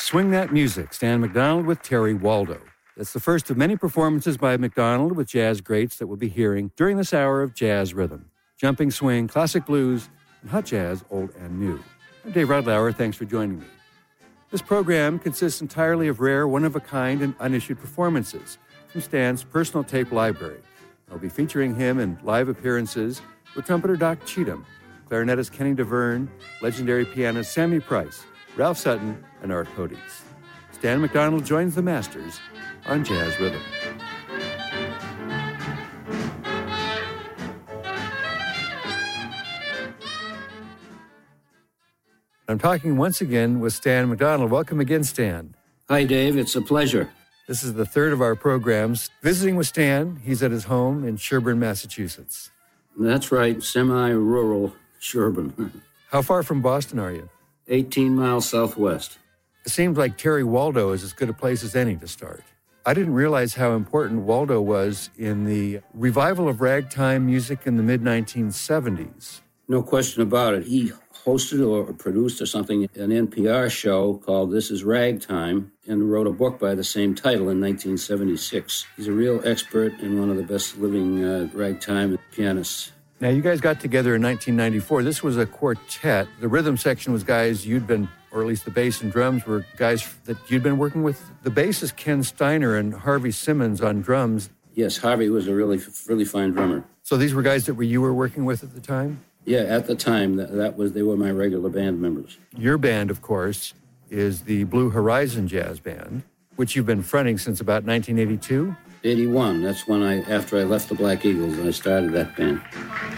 Swing That Music, Stan McDonald with Terry Waldo. That's the first of many performances by McDonald with jazz greats that we'll be hearing during this hour of Jazz Rhythm. Jumping swing, classic blues, and hot jazz, old and new. I'm Dave Rudlauer. Thanks for joining me. This program consists entirely of rare, one-of-a-kind, and unissued performances from Stan's personal tape library. I'll be featuring him in live appearances with trumpeter Doc Cheatham, clarinetist Kenny DeVerne, legendary pianist Sammy Price, Ralph Sutton, and Art Hodes. Stan McDonald joins the Masters on Jazz Rhythm. I'm talking once again with Stan McDonald. Welcome again, Stan. Hi, Dave. It's a pleasure. This is the third of our programs. Visiting with Stan, he's at his home in Sherborn, Massachusetts. That's right, semi-rural Sherborn. How far from Boston are you? 18 miles southwest. It seems like Terry Waldo is as good a place as any to start. I didn't realize how important Waldo was in the revival of ragtime music in the mid-1970s. No question about it. He hosted or produced or something, an NPR show called This Is Ragtime, and wrote a book by the same title in 1976. He's a real expert and one of the best living ragtime pianists. Now, you guys got together in 1994. This was a quartet. The rhythm section was guys you'd been, or at least the bass and drums were guys that you'd been working with. The bass is Ken Steiner and Harvey Simmons on drums. Yes, Harvey was a really fine drummer. So these were guys that you were working with at the time? Yeah, at the time, they were my regular band members. Your band, of course, is the Blue Horizon Jazz Band, which you've been fronting since about 1982? 81. That's when after I left the Black Eagles, I started that band.